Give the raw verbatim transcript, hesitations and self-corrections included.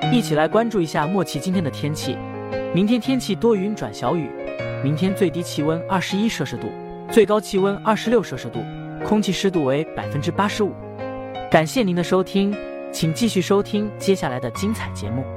一起来关注一下莫奇今天的天气。明天天气多云转小雨，明天最低气温二十一摄氏度，最高气温二十六摄氏度，空气湿度为百分之八十五。感谢您的收听，请继续收听接下来的精彩节目。